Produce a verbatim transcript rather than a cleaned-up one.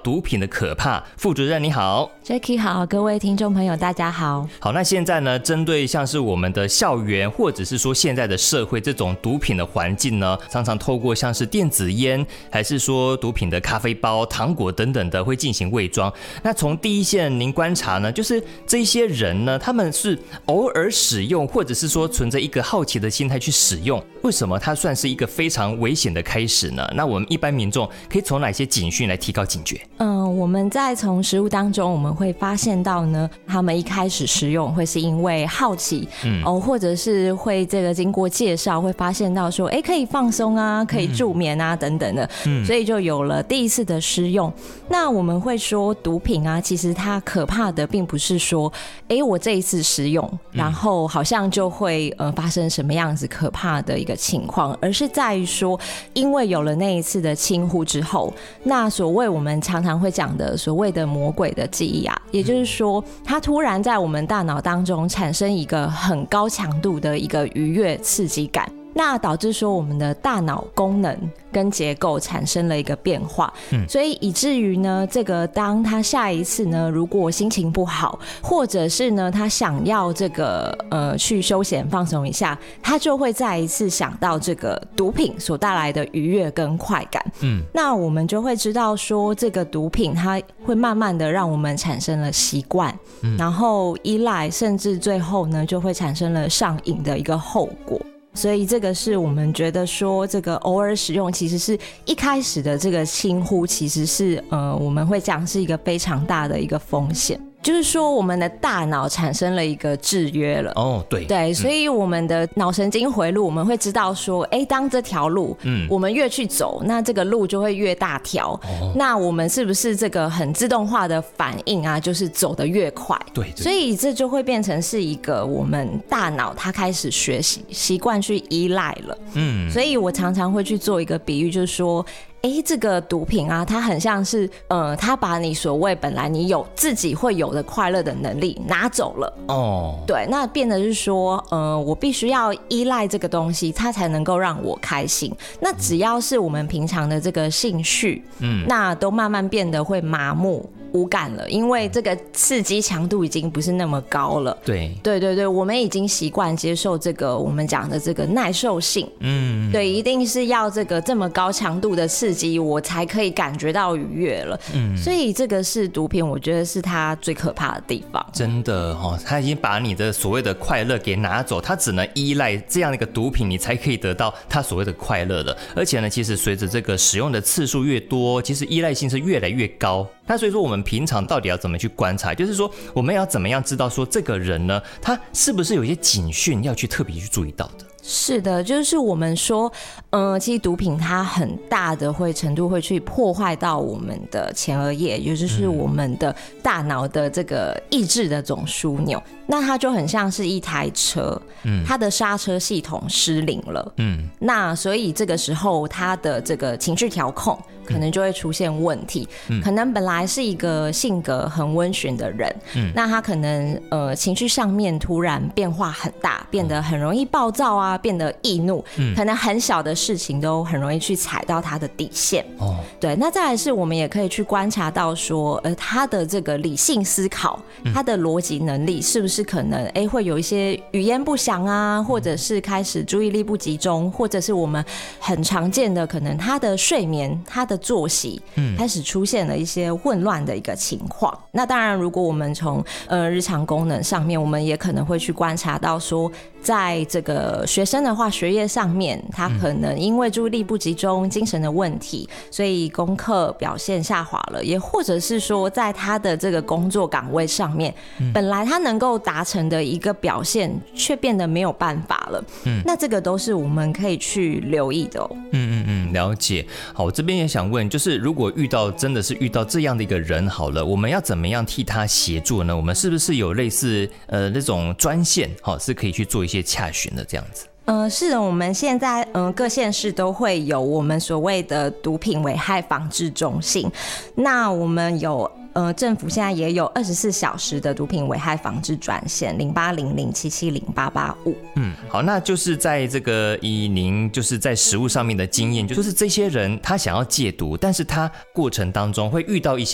毒品的可怕。副主任你好。 Jackie 好，各位听众朋友大家好。 好，那现在呢，针对像是我们的校园或者是说现在的社会这种毒品的环境呢，常常透过像是电子烟还是说毒品的咖啡包、糖果等等的会进行伪装。那从第一线您观察呢，就是这些人呢，他们是偶尔使用，或者是说存着一个好奇的心态去使用，为什么它算是一个非常危险的开始呢？那我们一般民众可以从哪些警讯来提高警觉？ 嗯，我们在从实务当中，我们会发现到呢，他们一开始使用会是因为好奇，嗯，哦，或者是会这个经过介绍会发现到说，哎，可以放松啊，可以助眠啊，嗯、等等的，嗯，所以就有了第一次的施用。那我们会说，毒品啊，其实它可怕的并不是说，哎，我这一次使用，然后好像就会呃发生什么样子可怕的一个情况，而是在于说，因为有了那一次的轻忽之后，那所谓我们常常会讲的所谓的魔鬼的记忆啊，也就是说，它突然在我们大脑当中产生一个很高强度的一个愉悦刺激感。那导致说我们的大脑功能跟结构产生了一个变化，嗯，所以以至于呢，这个当他下一次呢，如果心情不好，或者是呢他想要这个呃去休闲放松一下，他就会再一次想到这个毒品所带来的愉悦跟快感，嗯，那我们就会知道说，这个毒品它会慢慢的让我们产生了习惯，嗯，然后依赖，甚至最后呢就会产生了上瘾的一个后果。所以这个是我们觉得说，这个偶尔使用其实是一开始的这个轻忽，其实是呃我们会讲是一个非常大的一个风险。就是说，我们的大脑产生了一个制约了。哦，对，对，所以我们的脑神经回路，我们会知道说，哎，当这条路，嗯，我们越去走，那这个路就会越大条。哦，那我们是不是这个很自动化的反应啊？就是走得越快。对，所以这就会变成是一个我们大脑它开始学习习惯去依赖了。嗯，所以我常常会去做一个比喻，就是说，哎，这个毒品啊，它很像是，呃，它把你所谓本来你有自己会有的快乐的能力拿走了。哦，对，那变得是说，呃，我必须要依赖这个东西，它才能够让我开心。那只要是我们平常的这个兴趣，嗯，那都慢慢变得会麻木无感了，因为这个刺激强度已经不是那么高了。对，对对对，我们已经习惯接受这个我们讲的这个耐受性。嗯，对，一定是要这个这么高强度的刺激，我才可以感觉到愉悦了。嗯，所以这个是毒品，我觉得是它最可怕的地方。 真的哦，它已经把你的所谓的快乐给拿走，它只能依赖这样的一个毒品，你才可以得到它所谓的快乐的。而且呢，其实随着这个使用的次数越多，其实依赖性是越来越高。那所以说，我们平常到底要怎么去观察？就是说，我们要怎么样知道说这个人呢，他是不是有一些警讯要去特别去注意到的？ 是的，就是我们说，呃，其实毒品它很大的会程度会去破坏到我们的前额叶，也就是我们的大脑的这个意志的总枢纽。那它就很像是一台车，嗯，它的刹车系统失灵了，嗯，那所以这个时候它的这个情绪调控可能就会出现问题，嗯，可能本来是一个性格很温驯的人，嗯，那他可能呃情绪上面突然变化很大，变得很容易暴躁啊，变得易怒，嗯，可能很小的事情都很容易去踩到他的底线。哦，对，那再来是我们也可以去观察到说，呃，他的这个理性思考，他的逻辑能力是不是可能哎会有一些语焉不详啊，或者是开始注意力不集中，或者是我们很常见的可能他的睡眠，他的作息开始出现了一些混乱的一个情况。那当然，如果我们从呃日常功能上面，我们也可能会去观察到说，在这个学生的话，学业上面，他可能因为注意力不集中、精神的问题，所以功课表现下滑了，也或者是说，在他的这个工作岗位上面，嗯、本来他能够达成的一个表现，却变得没有办法了。嗯，那这个都是我们可以去留意的哦。 嗯嗯嗯，了解。好，我这边也想问，就是如果遇到真的是遇到这样的一个人，好了，我们要怎么样替他协助呢？我们是不是有类似呃那种专线，好，是可以去做一些洽询的这样子？ 呃，是的，我们现在呃各县市都会有我们所谓的毒品危害防治中心，那我们有。呃，政府现在也有二十四小时的毒品危害防治专线零八零零七七零八八五。 嗯，好，那就是在这个以您就是在实务上面的经验，就是这些人他想要戒毒，但是他过程当中会遇到一些